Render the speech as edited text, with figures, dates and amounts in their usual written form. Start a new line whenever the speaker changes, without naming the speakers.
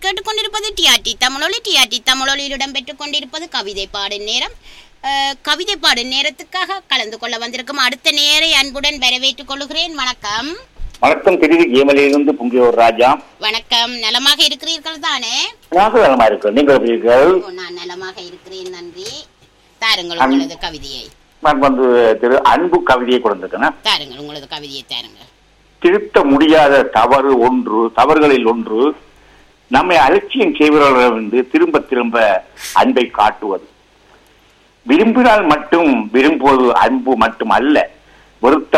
கேட்டுக்கொண்டிருப்பது டிஆர்டி தமிழொலி. டிஆர்டி தமிழொலியில் இடம்பெற்றுக் கொண்டிருப்பது கவிதை பாடும் நேரம். கவிதை பாடும் நேரத்துக்காக கலந்து கொள்ள வந்திருக்கும் அடுத்த நேரை அன்புடன் வரவேற்றுக் கொள்கிறேன். வணக்கம்.
வணக்கம். திரு ஏமலிலிருந்து புங்கியோர் ராஜா.
வணக்கம். நலமாக இருக்கிறீர்கள் தானே?
நலமா இருக்கிறேன். நீங்கள் எப்படி இருக்கிறீர்கள்?
நான் நலமாக இருக்கிறேன், நன்றி. தாருங்கள் உங்களது கவிதையை.
நான் வந்து திரு அன்பு கவிதையை கொடுத்திருக்கேன்.
தாருங்கள் உங்களது கவிதையை தாருங்கள்.
திருத்த முடியாத தவறுகளில் ஒன்று நம்மை அலட்சியம் செய்பவர்களிடமிருந்து திரும்ப திரும்ப அன்பை காட்டுவது. விரும்பினால் மட்டும் விரும்புவது அன்பு மட்டும் அல்ல,